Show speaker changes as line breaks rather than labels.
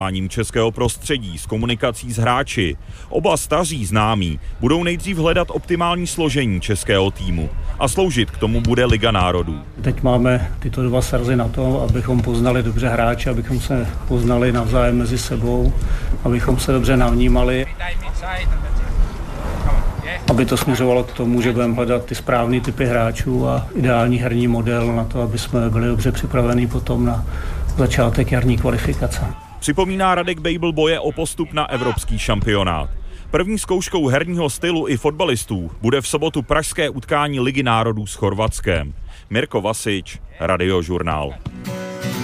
českého prostředí s komunikací s hráči. Oba staří známí budou nejdřív hledat optimální složení českého týmu a sloužit k tomu bude Liga národů.
Teď máme tyto dva srazy na to, abychom poznali dobře hráče, abychom se poznali navzájem mezi sebou, abychom se dobře navnímali. Aby to směřovalo k tomu, že budeme hledat ty správné typy hráčů a ideální herní model na to, aby jsme byli dobře připraveni potom na začátek jarní kvalifikace.
Připomíná Radek Bejbl boje o postup na evropský šampionát. První zkouškou herního stylu i fotbalistů bude v sobotu pražské utkání Ligy národů s Chorvatskem. Mirko Vasič, Radiožurnál.